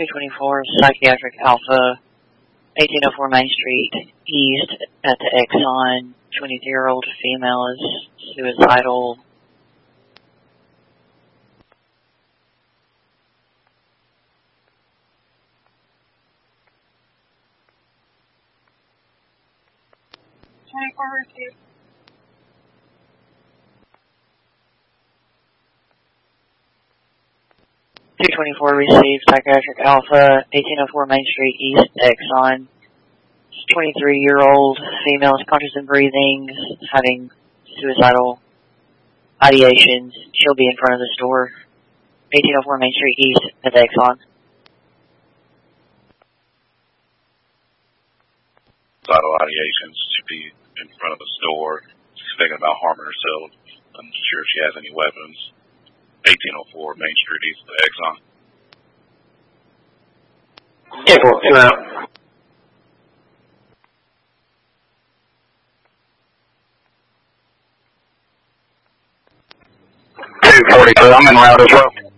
224 Psychiatric Alpha, 1804 Main Street East at the Exxon. 23-year-old female is suicidal. Received. 224 received Psychiatric Alpha, 1804 Main Street East, Exxon. 23-year-old female is conscious and breathing, having suicidal ideations. She'll be in front of the store. 1804 Main Street East at the Exxon. Suicidal ideations. She'll be in front of the store. She's thinking about harming herself. Unsure if she has any weapons. 1804 Main Street East of the Exxon. Careful, 2 out. 242, I'm in route as well.